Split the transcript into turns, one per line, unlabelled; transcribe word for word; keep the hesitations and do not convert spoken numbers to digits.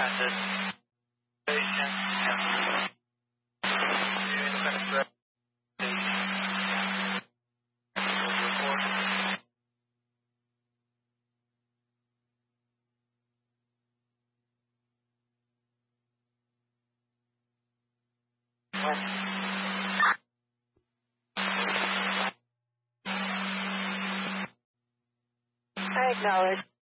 transit station. Yeah. Any kind of grab station. Report. I acknowledge.